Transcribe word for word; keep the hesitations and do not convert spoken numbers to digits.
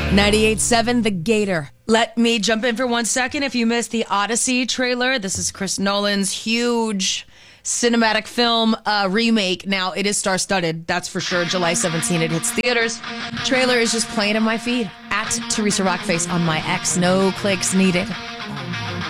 ninety-eight point seven The Gator. Let me jump in for one second. If you missed the Odyssey trailer, this is Chris Nolan's huge cinematic film uh, remake. Now, it is star-studded, that's for sure. July seventeenth, it hits theaters. Trailer is just playing in my feed. At Teresa Rockface on my X. No clicks needed.